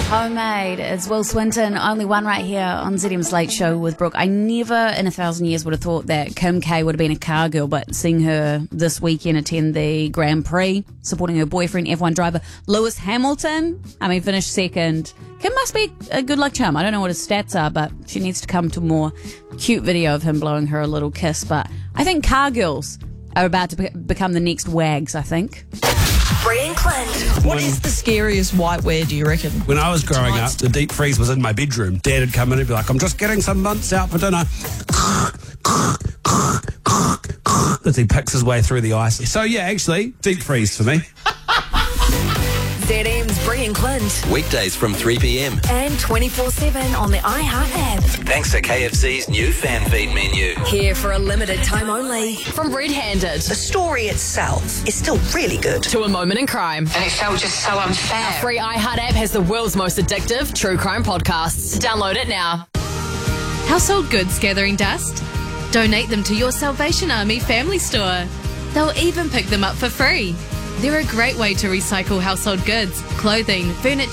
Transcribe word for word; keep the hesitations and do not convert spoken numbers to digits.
Homemade. It's Will Swinton, only one right here on Z M's Late Show with Brooke. I never in a thousand years would have thought that Kim K would have been a car girl, but seeing her this weekend attend the Grand Prix, supporting her boyfriend, F one driver Lewis Hamilton, I mean, finished second. Kim must be a good luck charm. I don't know what his stats are, but she needs to come to a more cute video of him blowing her a little kiss. But I think car girls are about to be- become the next wags, I think. Bree and Clint. What is the scariest whiteware, do you reckon? When I was growing up, the deep freeze was in my bedroom. Dad would come in and be like, I'm just getting some mince out for dinner. As he picks his way through the ice. So, yeah, actually, deep freeze for me. Z M's Bree and Clint. Weekdays from three p.m. And twenty-four seven on the iHeart app. Thanks to K F C's new fan feed menu. Here for a limited time only. From Red Handed The story itself is still really good. to A Moment in Crime. And it felt just so unfair. Free iHeart app has the world's most addictive true crime podcasts. Download it now. Household goods gathering dust? Donate them to your Salvation Army family store. They'll even pick them up for free. They're a great way to recycle household goods, clothing, furniture,